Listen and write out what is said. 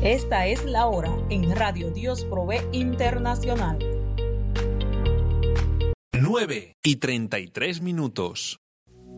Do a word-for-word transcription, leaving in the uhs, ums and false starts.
Esta es la hora en Radio Dios Provee Internacional. nueve y treinta y tres minutos.